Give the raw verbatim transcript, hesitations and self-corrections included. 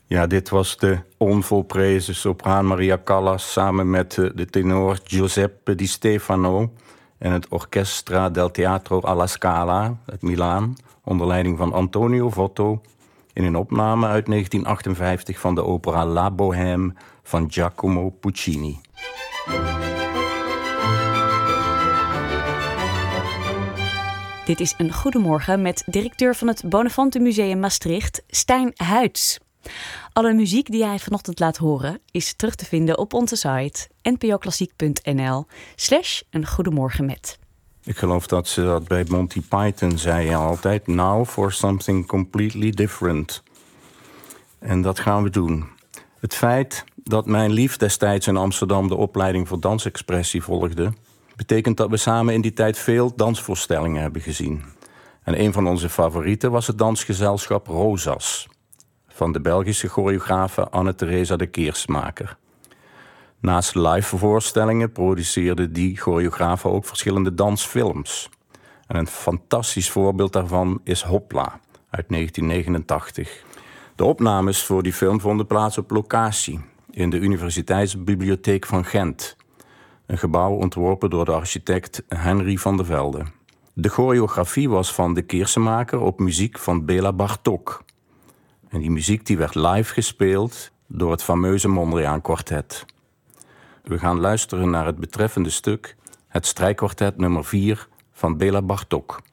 Ja, dit was de onvolprezen sopraan Maria Callas samen met de tenor Giuseppe Di Stefano en het Orchestra del Teatro alla Scala uit Milaan onder leiding van Antonio Votto in een opname uit negentien achtenvijftig van de opera La Bohème van Giacomo Puccini. Dit is een Goedemorgen met directeur van het Bonafante Museum Maastricht, Stijn Huyts. Alle muziek die hij vanochtend laat horen is terug te vinden op onze site n p o klassiek punt n l slash een goedemorgen met. Ik geloof dat ze dat bij Monty Python zeiden altijd. Now for something completely different. En dat gaan we doen. Het feit dat mijn lief destijds in Amsterdam de opleiding voor dansexpressie volgde, betekent dat we samen in die tijd veel dansvoorstellingen hebben gezien. En een van onze favorieten was het dansgezelschap Rosas van de Belgische choreografe Anne-Theresa de Keersmaker. Naast live voorstellingen produceerde die choreografe ook verschillende dansfilms. En een fantastisch voorbeeld daarvan is Hopla uit negentien negenentachtig. De opnames voor die film vonden plaats op locatie in de Universiteitsbibliotheek van Gent. Een gebouw ontworpen door de architect Henry van der Velde. De choreografie was van de Keersmaker op muziek van Béla Bartók. En die muziek die werd live gespeeld door het fameuze Mondriaan Quartet. We gaan luisteren naar het betreffende stuk, het strijkkwartet nummer vier van Béla Bartók.